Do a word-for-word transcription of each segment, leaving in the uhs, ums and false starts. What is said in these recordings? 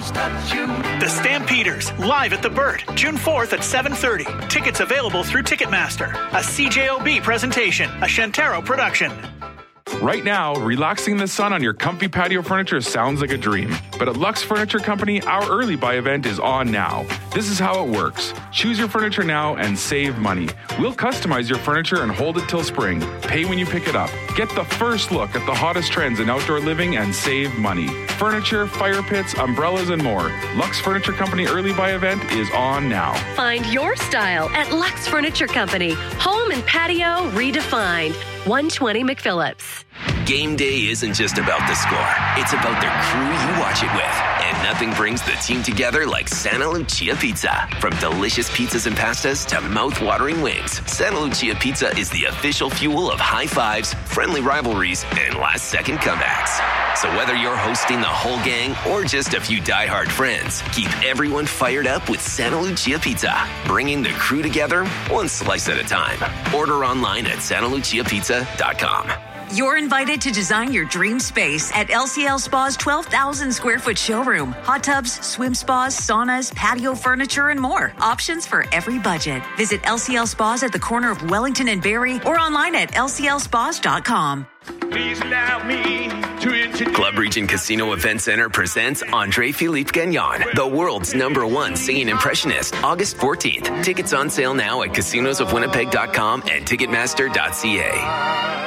almost touch you. The Stampeders, live at the Burt, June fourth at seven thirty. Tickets available through Ticketmaster. A C J O B presentation, a Shantaro production. Right now, relaxing in the sun on your comfy patio furniture sounds like a dream. But at Lux Furniture Company, our early buy event is on now. This is how it works. Choose your furniture now and save money. We'll customize your furniture and hold it till spring. Pay when you pick it up. Get the first look at the hottest trends in outdoor living and save money. Furniture, fire pits, umbrellas, and more. Lux Furniture Company early buy event is on now. Find your style at Lux Furniture Company. Home and patio redefined. one twenty McPhillips. Game day isn't just about the score. It's about the crew you watch it with. And nothing brings the team together like Santa Lucia Pizza. From delicious pizzas and pastas to mouth-watering wings, Santa Lucia Pizza is the official fuel of high fives, friendly rivalries, and last-second comebacks. So whether you're hosting the whole gang or just a few diehard friends, keep everyone fired up with Santa Lucia Pizza, bringing the crew together one slice at a time. Order online at santa lucia pizza dot com. You're invited to design your dream space at L C L Spa's twelve thousand square foot showroom. Hot tubs, swim spas, saunas, patio furniture, and more. Options for every budget. Visit L C L Spas at the corner of Wellington and Barrie or online at l c l spas dot com. Please allow me to introduce... Club Region Casino Event Center presents Andre Philippe Gagnon, the world's number one singing impressionist, August fourteenth. Tickets on sale now at casinos of winnipeg dot com and ticketmaster dot c a.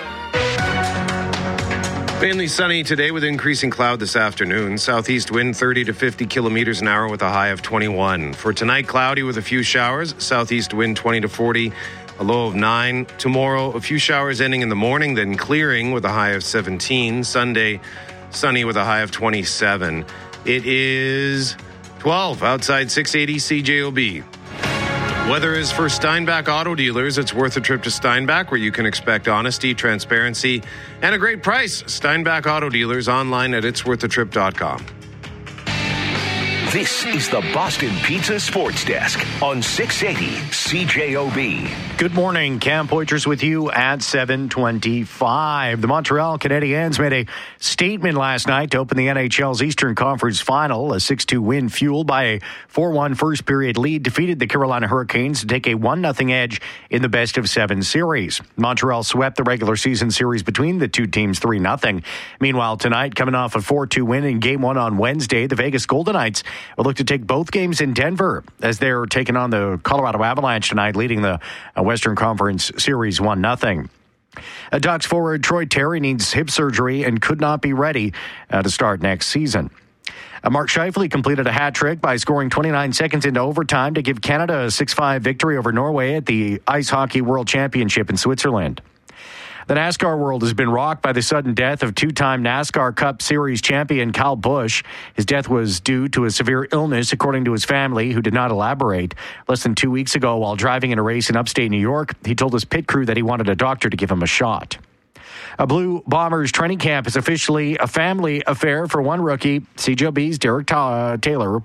Mainly sunny today with increasing cloud this afternoon. Southeast wind thirty to fifty kilometers an hour with a high of twenty-one. For tonight, cloudy with a few showers. Southeast wind twenty to forty, a low of nine. Tomorrow, a few showers ending in the morning, then clearing with a high of seventeen. Sunday, sunny with a high of twenty-seven. It is twelve outside six eighty C J O B. Weather is for Steinbach Auto Dealers. It's worth a trip to Steinbach, where you can expect honesty, transparency, and a great price. Steinbach Auto Dealers, online at its worth a trip dot com. This is the Boston Pizza Sports Desk on six eighty C J O B. Good morning. Cam Poitras with you at seven twenty-five. The Montreal Canadiens made a statement last night to open the N H L's Eastern Conference Final. A six two win fueled by a four one first period lead defeated the Carolina Hurricanes to take a one nothing edge in the best of seven series. Montreal swept the regular season series between the two teams three nothing. Meanwhile, tonight, coming off a four two win in Game one on Wednesday, the Vegas Golden Knights will look to take both games in Denver as they're taking on the Colorado Avalanche tonight, leading the uh, Western Conference Series one nothing. Uh, Ducks forward Troy Terry needs hip surgery and could not be ready uh, to start next season. Uh, Mark Scheifele completed a hat trick by scoring twenty-nine seconds into overtime to give Canada a six five victory over Norway at the Ice Hockey World Championship in Switzerland. The NASCAR world has been rocked by the sudden death of two-time NASCAR Cup Series champion Kyle Busch. His death was due to a severe illness, according to his family, who did not elaborate. Less than two weeks ago, while driving in a race in upstate New York, he told his pit crew that he wanted a doctor to give him a shot. A Blue Bombers training camp is officially a family affair for one rookie. C J O B's Derek Ta- Taylor reports.